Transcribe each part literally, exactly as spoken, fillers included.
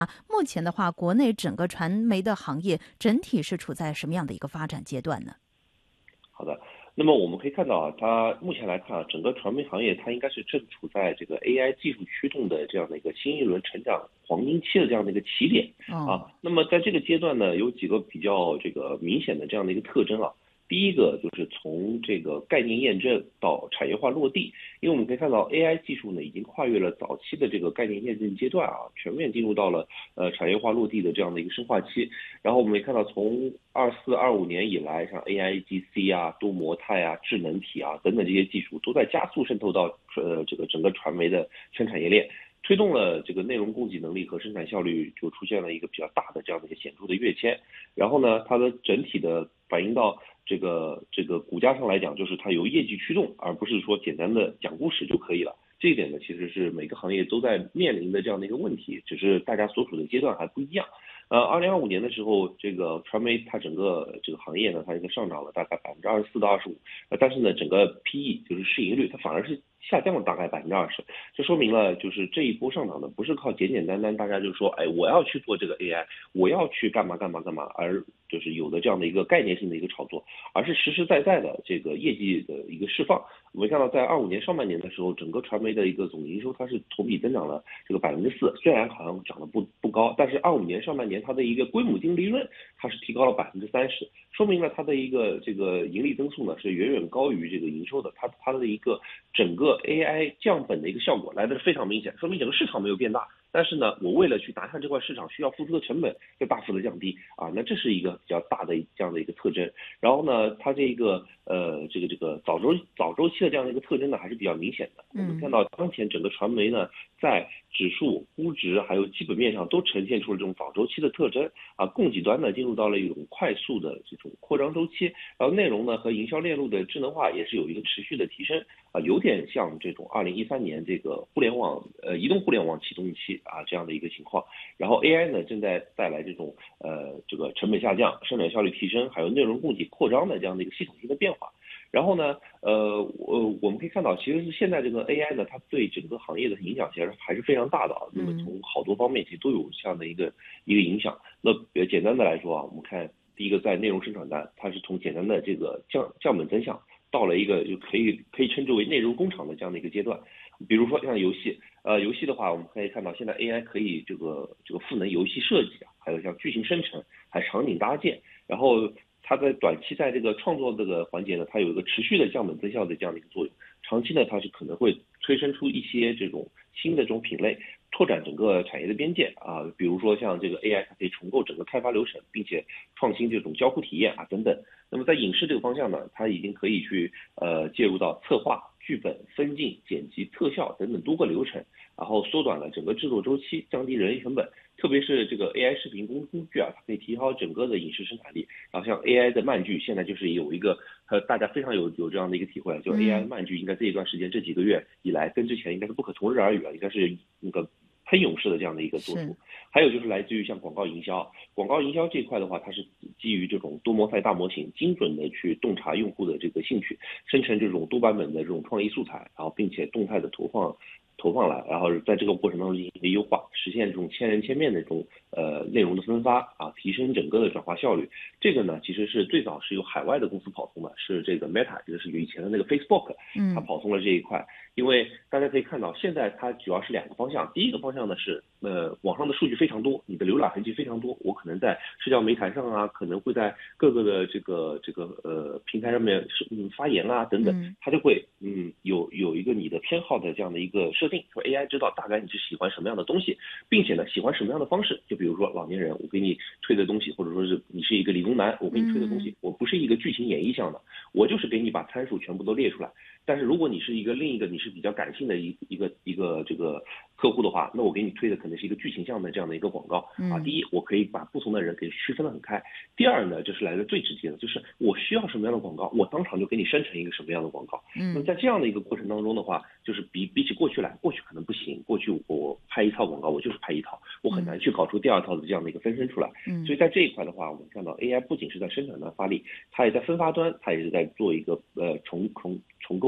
目前的话，国内整个传媒的行业整体是处在什么样的一个发展阶段呢？ 好的，那么我们可以看到啊，它目前来看啊，整个传媒行业它应该是正处在这个 A I 技术驱动的这样的一个新一轮成长黄金期的这样的一个起点哦， 啊。那么在这个阶段呢，有几个比较这个明显的这样的一个特征啊。第一个就是从这个概念验证到产业化落地，因为我们可以看到 A I 技术呢已经跨越了早期的这个概念验证阶段啊，全面进入到了呃产业化落地的这样的一个深化期。然后我们也看到，从二四、二五年以来，像 A I G C 啊、多模态啊、智能体啊等等这些技术，都在加速渗透到呃这个整个传媒的生产业链，推动了这个内容供给能力和生产效率就出现了一个比较大的这样的一个显著的跃迁。然后呢，它的整体的反映到这个这个股价上来讲，就是它由业绩驱动，而不是说简单的讲故事就可以了。这一点呢，其实是每个行业都在面临的这样的一个问题，只是大家所处的阶段还不一样。呃，二零二五年的时候，这个传媒它整个这个行业呢，它一个上涨了大概百分之二十四到二十五，呃，但是呢，整个 P E 就是市盈率，它反而是下降了大概百分之二十，这说明了就是这一波上涨呢，不是靠简简单单大家就说，哎，我要去做这个 A I，我要去干嘛干嘛干嘛，而就是有的这样的一个概念性的一个炒作，而是实实在在的这个业绩的一个释放。我们看到，在二五年上半年的时候，整个传媒的一个总营收它是同比增长了这个百分之四，虽然好像涨得不不高，但是二五年上半年它的一个规模净利润它是提高了百分之三十，说明了它的一个这个盈利增速呢是远远高于这个营收的，它它的一个整个 A I 降本的一个效果来的非常明显，说明整个市场没有变大。但是呢，我为了去达上这块市场需要付出的成本要大幅的降低啊，那这是一个比较大的这样的一个特征。然后呢，它这个呃这个这个早周早周期的这样的一个特征呢还是比较明显的。我们看到当前整个传媒呢在指数、估值还有基本面上都呈现出了这种早周期的特征啊，供给端呢进入到了一种快速的这种扩张周期，然后内容呢和营销链路的智能化也是有一个持续的提升啊，有点像这种二零一三年这个互联网呃移动互联网启动期啊这样的一个情况。然后 A I 呢正在带来这种呃这个成本下降、生产效率提升，还有内容供给扩张的这样的一个系统性的变化。然后呢，呃，我我们可以看到，其实是现在这个 A I 呢，它对整个行业的影响其实还是非常大的啊。那么从好多方面其实都有这样的一个一个影响。那简单的来说啊，我们看第一个在内容生产端，它是从简单的这个降降本增效，到了一个就可以可以称之为内容工厂的这样的一个阶段。比如说像游戏，呃，游戏的话，我们可以看到现在 A I 可以这个这个赋能游戏设计啊，还有像剧情生成，还有场景搭建，然后它在短期在这个创作这个环节呢，它有一个持续的降本增效的这样的一个作用。长期呢，它是可能会催生出一些这种新的这种品类，拓展整个产业的边界啊。比如说像这个 A I，它可以重构整个开发流程，并且创新这种交互体验啊等等。那么在影视这个方向呢，它已经可以去呃介入到策划、剧本、分镜、剪辑、特效等等多个流程，然后缩短了整个制作周期，降低人力成本。特别是这个 A I 视频工工具啊，它可以提高整个的影视生产力。然后像 A I 的慢剧，现在就是有一个呃大家非常有有这样的一个体会，就 A I 慢剧应该这一段时间这几个月以来，跟之前应该是不可同日而语了，应该是那个喷涌式的这样的一个做出。还有就是来自于像广告营销，广告营销这一块的话，它是基于这种多模态大模型，精准的去洞察用户的这个兴趣，生成这种多版本的这种创意素材，然后并且动态的投放。投放来，然后在这个过程当中进行一个优化，实现这种千人千面的这种呃内容的分发啊，提升整个的转化效率。这个呢，其实是最早是由海外的公司跑通的，是这个 Meta， 就是以前的那个 Facebook， 它跑通了这一块。因为大家可以看到，现在它主要是两个方向。第一个方向呢是，呃，网上的数据非常多，你的浏览痕迹非常多，我可能在社交媒体上啊，可能会在各个的这个这个呃平台上面是嗯发言啊等等，它就会嗯有有一个你的偏好的这样的一个设定，说 A I 知道大概你是喜欢什么样的东西，并且呢喜欢什么样的方式。就比如说老年人，我给你推的东西，或者说是你是一个理工男，我给你推的东西，我不是一个剧情演绎项的，我就是给你把参数全部都列出来。但是如果你是一个另一个你是比较感性的一一个一个这个客户的话，那我给你推的可能是一个剧情向的这样的一个广告啊。第一，我可以把不同的人给区分得很开；第二呢，就是来的最直接的，就是我需要什么样的广告，我当场就给你生成一个什么样的广告。那么在这样的一个过程当中的话，就是比比起过去来，过去可能不行，过去我拍一套广告，我就是拍一套，我很难去搞出第二套的这样的一个分身出来。所以在这一块的话，我们看到 A I 不仅是在生产端发力，它也在分发端，它也是在做一个呃重重重构。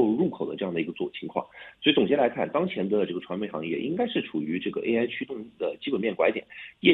够入口的这样的一个左情况。所以总结来看，当前的这个传媒行业应该是处于这个 A I 驱动的基本面拐点，业